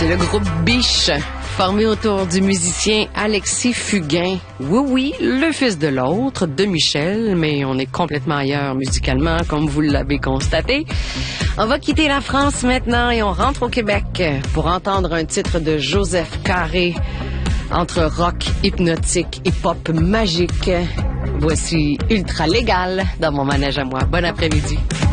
C'est le groupe Biche, formé autour du musicien Alexis Fugain. Oui, le fils de l'autre, de Michel, mais on est complètement ailleurs musicalement, comme vous l'avez constaté. On va quitter la France maintenant et on rentre au Québec pour entendre un titre de Joseph Carré entre rock hypnotique et pop magique. Voici Ultra Légal dans mon manège à moi. Bon après-midi.